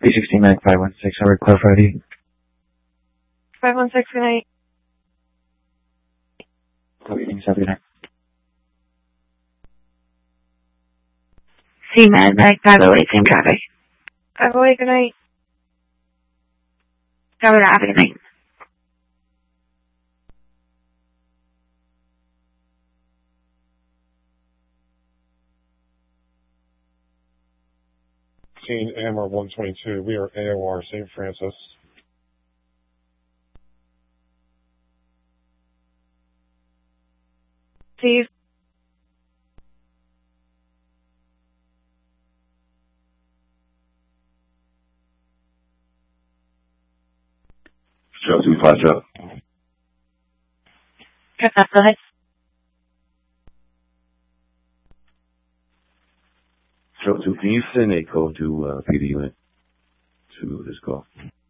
B16 Mag 516, Howard Club Friday. 516, good night. Club evening, good night. C-Mag 508, same traffic. 508, good night. Howard Ave, good night. AMR 122, we are AOR St. Francis. Steve. Show 2 flash up. Go ahead. Show 2, can you send a code to PD unit to this call?